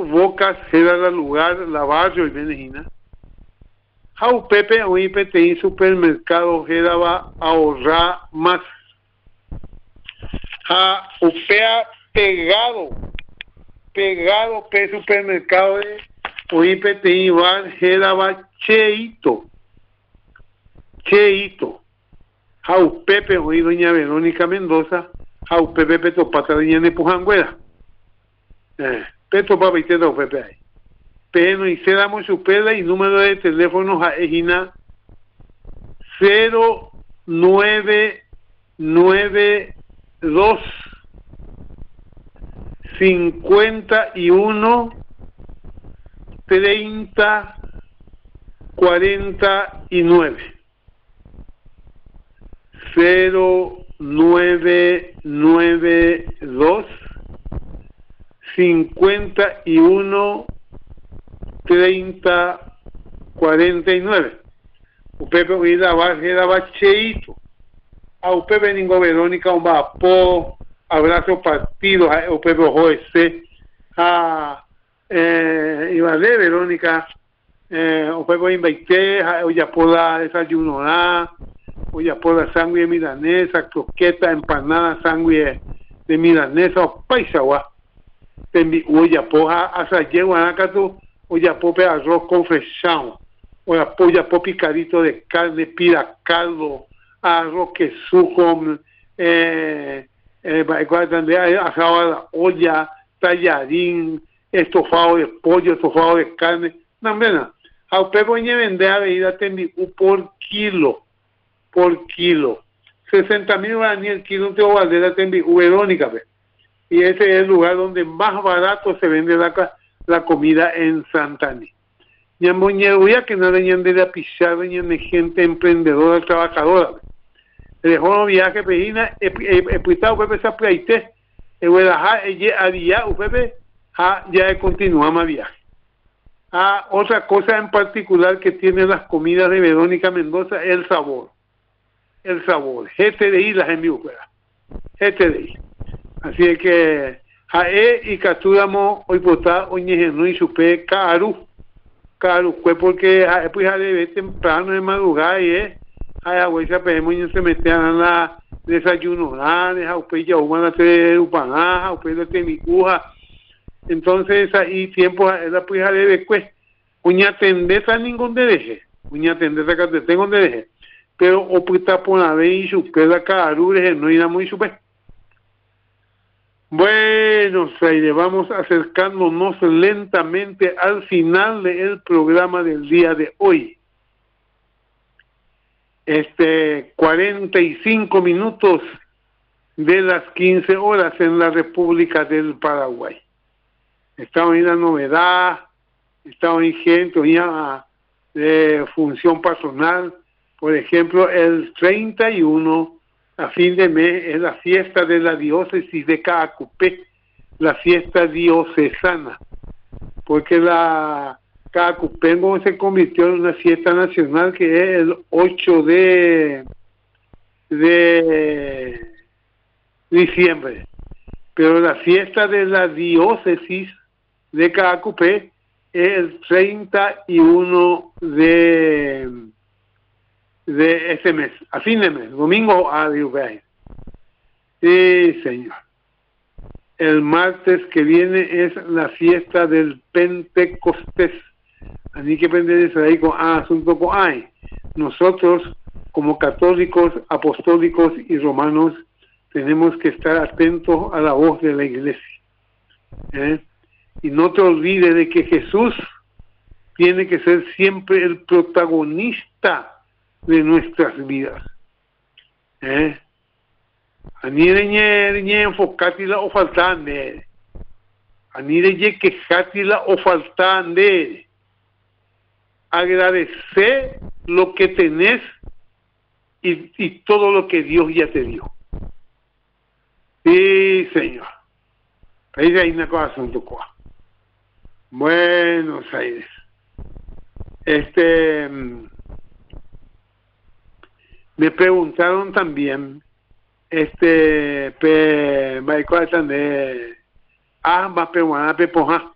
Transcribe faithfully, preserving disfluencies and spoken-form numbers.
bocas era el lugar, la barrio y Benejina. Jau Pepe o Ipete supermercado era va a ahorrar más. Ja upea pegado, pegado pe supermercado de o Ipete Iván era va cheito, cheito. Jau Pepe o doña Verónica Mendoza, jau Pepe Peto Patadilla Nepujanguera. Eh, Peto Papa y Teta Pepe ahí. Pero y se damos su pela y número de teléfono a Egina cero nueve nueve dos cincuenta y uno treinta cuarenta y nueve cero nueve nueve dos cincuenta y uno treinta cuarenta y nueve. Upepe huida bajera bacheito. A Upepe ningo Verónica un vapo, abrazo partido, a Upepe Joese, a eh Ivale Verónica, eh Upepe invaité, a Oyapola desayunará, Oyapola sangre milanesa, croqueta, empanada, sangre de milanesa, o paisawa. Tembi Oyapoja hasta llego a Nakatu. Oyapope arroz con fechão, oyapo picadito de carne, pira caldo, arroz que sujo, eh, eh, asado a la olla, tallarín, estofado de pollo, estofado de carne, no, mira, a usted voy a vender a bebida por kilo, por kilo, sesenta mil guaraní el kilo de Valdera tembi Verónica, y ese es el lugar donde más barato se vende la la comida en Santaní. Ñamboñeruya que no venían de la pisar, venían de gente emprendedora, trabajadora. El dejó viaje pejina, epuitado Pepe Sapraite, el huelaja, ella había, Pepe, ya continuamos viaje. Ah, otra cosa en particular que tienen las comidas de Verónica Mendoza es el sabor. El sabor. G T D I las envió, G T D I. Así es que Jae y Catúramo hoy vota oñejeno y supe caru caru fue porque jae pues ya debe temprano de madrugada y eh jae agüesa pedimos y se metían a la desayuno la deja usted ya una la te upanaja usted la te micuja entonces ahí tiempo la pues ya debe pues uña tendeza ningún dereche uña tendeza que te tengo dereche pero opuesta por la vez y supe la caru de no ir a muy supe. Bueno, Aires, vamos acercándonos lentamente al final del programa del día de hoy. Este, cuarenta y cinco minutos de las quince horas en la República del Paraguay. Estamos en la novedad, estamos en gente, ya de función patronal, por ejemplo, el treinta y uno a fin de mes es la fiesta de la diócesis de Caacupé, la fiesta diocesana, porque la Caacupengo se convirtió en una fiesta nacional que es el ocho de diciembre, pero la fiesta de la diócesis de Caacupé es el treinta y uno de de ese mes, a fin de mes, domingo a Dios. Sí, señor. El martes que viene es la fiesta del Pentecostés. Así que pendientes ahí con ah, asunto con ay. Nosotros, como católicos, apostólicos y romanos, tenemos que estar atentos a la voz de la iglesia. ¿Eh? Y no te olvides de que Jesús tiene que ser siempre el protagonista de nuestras vidas. ¿Eh? Anire ñe ñe enfocatila o faltande. Anire ye quejatila o faltande. Agradecer lo que tenés y, y todo lo que Dios ya te dio. Sí, Señor. Ahí hay una cosa asunto. Buenos Aires. Este me preguntaron también este pe de ah más peruana pepoja